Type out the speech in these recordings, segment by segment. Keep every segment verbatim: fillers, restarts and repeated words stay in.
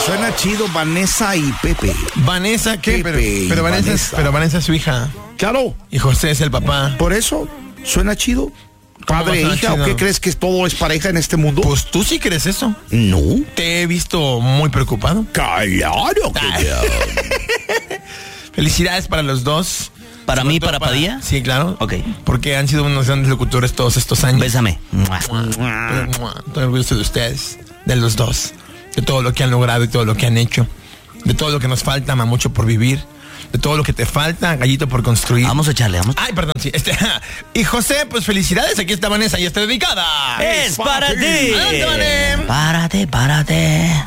suena chido, Vanessa y Pepe. ¿Vanessa qué? Pepe pero, y pero, Vanessa, Vanessa. Es, pero Vanessa es su hija. Claro. Y José es el papá. Por eso, suena chido. Padre e hija, ¿o qué crees que todo es pareja en este mundo? Pues tú sí crees eso. No. Te he visto muy preocupado. Claro que no. Felicidades para los dos. ¿Para mí, para, para Padilla? Sí, claro. Ok. Porque han sido unos grandes locutores todos estos años. Bésame. Estoy orgulloso de ustedes, de los dos, de todo lo que han logrado y todo lo que han hecho, de todo lo que nos falta, ma, mucho por vivir, de todo lo que te falta, gallito por construir. Vamos a echarle, vamos. Ay, perdón, sí. Este, y José, pues felicidades, aquí está Vanessa y está dedicada. Es para ti. Adelante, Vané. Párate, párate.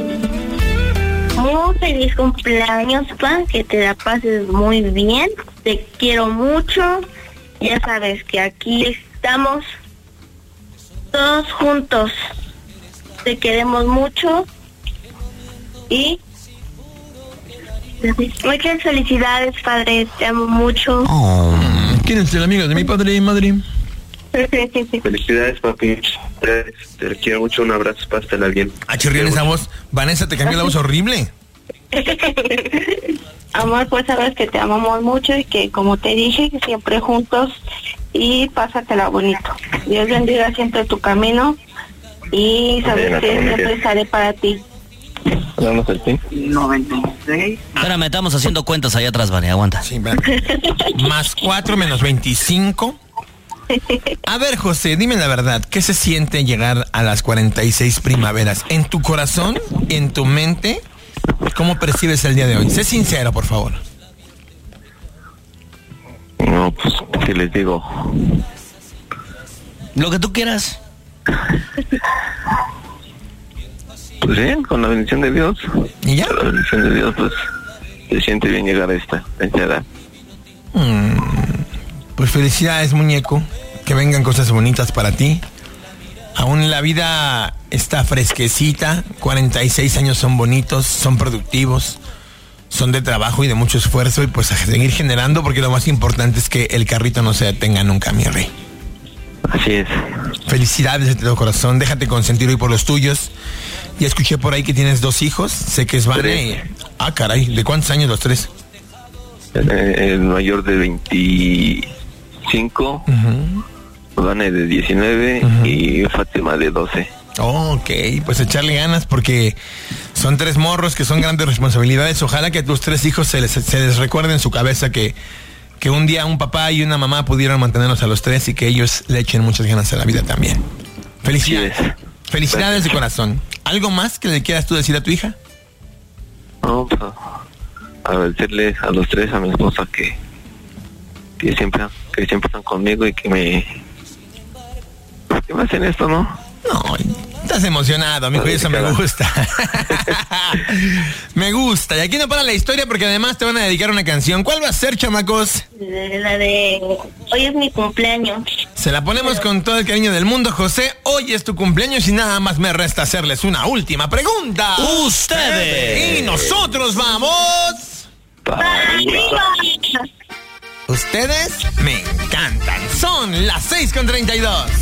Muy feliz cumpleaños, pa, que te la pases muy bien. Te quiero mucho. Ya sabes que aquí estamos todos juntos. Te queremos mucho. Y muchas felicidades, padre. Te amo mucho. Oh. ¿Quién es el amigo de mi padre y madre? Felicidades, papi. Te quiero mucho. Un abrazo, pásala bien. Ah, chirrión esa voz. Vanessa, te cambió la voz horrible. Amor, pues sabes que te amamos mucho y que, como te dije, que siempre juntos y pásatela bonito. Dios bendiga siempre tu camino y sabes Bien, que familia. siempre estaré para ti. Hablamos al fin. noventa y seis. Espérame, estamos haciendo cuentas allá atrás, Vane, aguanta. Sí, va. Más cuatro menos veinticinco. A ver, José, dime la verdad, ¿qué se siente llegar a las cuarenta y seis primaveras? ¿En tu corazón, en tu mente? ¿Cómo percibes el día de hoy? Sé sincero, por favor. No, pues, ¿qué les digo? Lo que tú quieras. Pues bien, con la bendición de Dios. ¿Y ya? Con la bendición de Dios, pues, se siente bien llegar a esta, a esta edad. Mm, pues felicidades, muñeco. Que vengan cosas bonitas para ti. Aún la vida está fresquecita. cuarenta y seis años son bonitos, son productivos, son de trabajo y de mucho esfuerzo. Y pues a seguir generando, porque lo más importante es que el carrito no se detenga nunca, mi rey. Así es. Felicidades de todo corazón. Déjate consentir hoy por los tuyos. Ya escuché por ahí que tienes dos hijos. Sé que es Vane y... Ah, caray. ¿De cuántos años los tres? Eh, el mayor de veinticinco, Uh-huh. Vane de diecinueve Uh-huh. y Fátima de doce. Oh, ok, pues echarle ganas porque son tres morros que son grandes responsabilidades. Ojalá que a tus tres hijos se les, se les recuerde en su cabeza que, que un día un papá y una mamá pudieron mantenerlos a los tres y que ellos le echen muchas ganas a la vida también. Felicidades. Sí es. Felicidades de corazón. ¿Algo más que le quieras tú decir a tu hija? No, pues, agradecerles a los tres, a mi esposa que, que siempre que siempre están conmigo y que me que me hacen esto, ¿no? No, estás emocionado, amigo, y eso me gusta. Me gusta. Y aquí no para la historia porque además te van a dedicar una canción. ¿Cuál va a ser, chamacos? La de hoy es mi cumpleaños. Se la ponemos con todo el cariño del mundo, José. Hoy es tu cumpleaños y nada más me resta hacerles una última pregunta. Ustedes. Y nosotros vamos... Ustedes me encantan. Son las seis con treinta y dos.